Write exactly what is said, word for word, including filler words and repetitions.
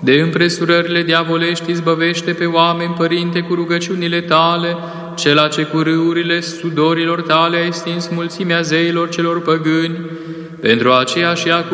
De împresurările diavolești izbăvește pe oameni, Părinte, cu rugăciunile tale, cela ce cu râurile sudorilor tale ai stins mulțimea zeilor celor păgâni. Pentru aceea și acum